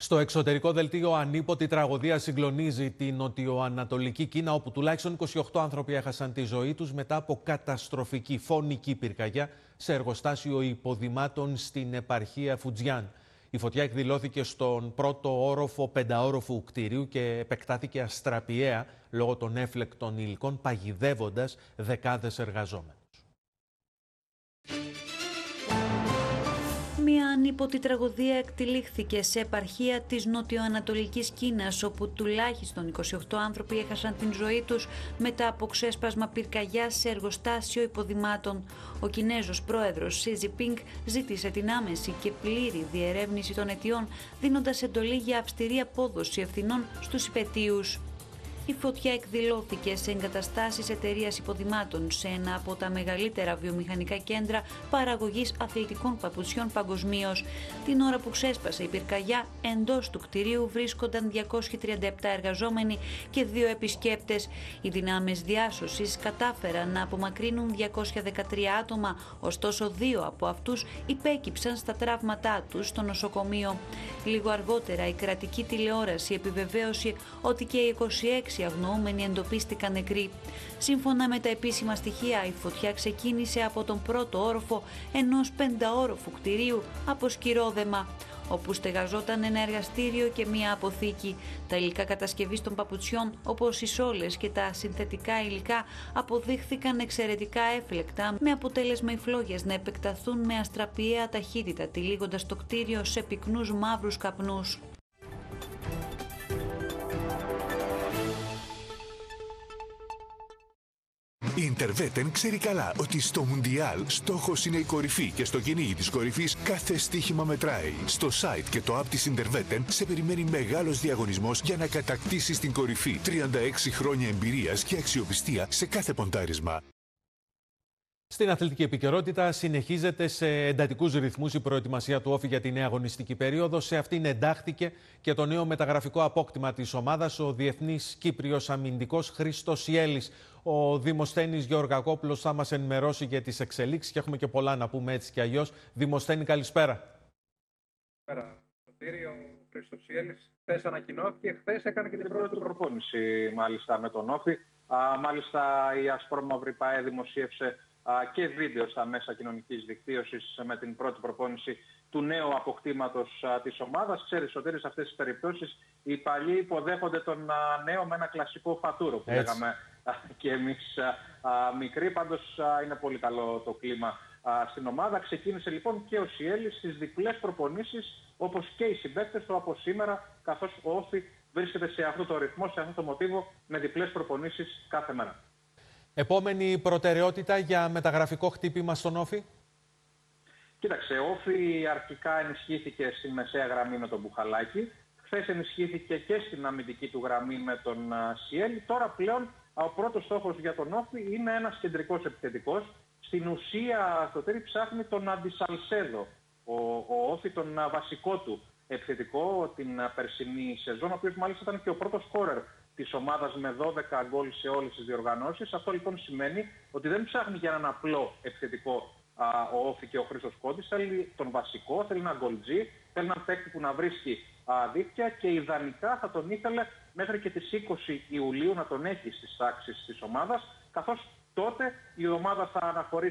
Στο εξωτερικό δελτίο, ανίποτη τραγωδία συγκλονίζει την νοτιοανατολική Κίνα, όπου τουλάχιστον 28 άνθρωποι έχασαν τη ζωή τους μετά από καταστροφική φωνική πυρκαγιά σε εργοστάσιο υποδημάτων στην επαρχία Φουτζιάν. Η φωτιά εκδηλώθηκε στον πρώτο όροφο πενταόροφου κτηρίου και επεκτάθηκε αστραπιαία λόγω των έφλεκτων υλικών, παγιδεύοντας δεκάδες εργαζόμενους. Μια ανίποτη τραγωδία εκτυλίχθηκε σε επαρχία της νοτιοανατολικής Κίνας, όπου τουλάχιστον 28 άνθρωποι έχασαν την ζωή τους μετά από ξέσπασμα πυρκαγιάς σε εργοστάσιο υποδημάτων. Ο Κινέζος πρόεδρος Σι Τζινπίνγκ ζήτησε την άμεση και πλήρη διερεύνηση των αιτιών, δίνοντας εντολή για αυστηρή απόδοση ευθυνών στους υπαιτίους. Η φωτιά εκδηλώθηκε σε εγκαταστάσεις εταιρείας υποδημάτων σε ένα από τα μεγαλύτερα βιομηχανικά κέντρα παραγωγής αθλητικών παπουτσιών παγκοσμίως. Την ώρα που ξέσπασε η πυρκαγιά, εντός του κτηρίου βρίσκονταν 237 εργαζόμενοι και 2 επισκέπτες. Οι δυνάμεις διάσωσης κατάφεραν να απομακρύνουν 213 άτομα, ωστόσο 2 από αυτούς υπέκυψαν στα τραύματά τους στο νοσοκομείο. Λίγο αργότερα η κρατική τηλεόραση επιβεβαίωσε ότι και οι 26 αγνοούμενοι εντοπίστηκαν νεκροί. Σύμφωνα με τα επίσημα στοιχεία, η φωτιά ξεκίνησε από τον πρώτο όροφο ενός πενταόροφου κτηρίου από σκυρόδεμα, όπου στεγαζόταν ένα εργαστήριο και μία αποθήκη. Τα υλικά κατασκευής των παπουτσιών, όπως οι σόλες και τα συνθετικά υλικά, αποδείχθηκαν εξαιρετικά έφλεκτα, με αποτέλεσμα οι φλόγες να επεκταθούν με αστραπιαία ταχύτητα, τυλίγοντας το κτίριο σε πυκνούς μαύρους καπνούς. Η Interwetten ξέρει καλά ότι στο Μουντιάλ στόχος είναι η κορυφή και στο κυνήγι της κορυφής κάθε στοίχημα μετράει. Στο site και το app της Interwetten σε περιμένει μεγάλος διαγωνισμός για να κατακτήσεις την κορυφή. 36 χρόνια εμπειρίας και αξιοπιστία σε κάθε ποντάρισμα. Στην αθλητική επικαιρότητα, συνεχίζεται σε εντατικούς ρυθμούς η προετοιμασία του Όφη για τη νέα αγωνιστική περίοδο. Σε αυτήν εντάχθηκε και το νέο μεταγραφικό απόκτημα της ομάδας, ο διεθνής Κύπριος αμυντικός Χρήστος Ιέλης. Ο Δημοσθένης Γεωργακόπουλος θα μας ενημερώσει για τις εξελίξεις και έχουμε και πολλά να πούμε έτσι κι αλλιώς. Δημοσθένη, καλησπέρα. Καλησπέρα. Ο Χρήστος Ιέλης χθες ανακοινώθηκε, χθες έκανε και την πρώτη του προπόνηση μάλιστα με τον Όφη. Μάλιστα η Ασπρόμαυρη ΠΑΕ δημοσίευσε και βίντεο στα μέσα κοινωνικής δικτύωσης με την πρώτη προπόνηση του νέου αποκτήματος της ομάδας. Ξέρεις, Σωτήρη, σε αυτές τις περιπτώσεις οι παλιοί υποδέχονται τον νέο με ένα κλασικό φατούρο που λέγαμε και εμείς μικροί. Πάντως είναι πολύ καλό το κλίμα στην ομάδα. Ξεκίνησε λοιπόν και ο Σιέλης στις διπλές προπονήσεις, όπως και οι συμπαίκτες του από σήμερα, καθώς ο Όφη βρίσκεται σε αυτό το ρυθμό, σε αυτό το μοτίβο, με διπλές προπονήσεις κάθε μέρα. Επόμενη προτεραιότητα για μεταγραφικό χτύπημα στον Όφη. Κοίταξε, ο Όφη αρχικά ενισχύθηκε στη μεσαία γραμμή με τον Μπουχαλάκη. Χθες ενισχύθηκε και στην αμυντική του γραμμή με τον Σιέλη. Τώρα πλέον ο πρώτος στόχος για τον Όφη είναι ένας κεντρικός επιθετικός. Στην ουσία, Σωτήρη, ψάχνει τον Αντισαλσέδο, ο Όφη, τον βασικό του επιθετικό την περσινή σεζόν, ο οποίος μάλιστα ήταν και ο πρώτος σκόρερ της ομάδας με 12 γκολ σε όλες τις διοργανώσεις. Αυτό λοιπόν σημαίνει ότι δεν ψάχνει για έναν απλό επιθετικό ο Όφη και ο Χρήστος Κόντης. Θέλει τον βασικό, θέλει έναν γκολτζή, θέλει έναν παίκτη που να βρίσκει δίκτυα και ιδανικά θα τον ήθελε μέχρι και τις 20 Ιουλίου να τον έχει στις τάξεις της ομάδας, καθώς τότε η ομάδα θα αναχωρήσει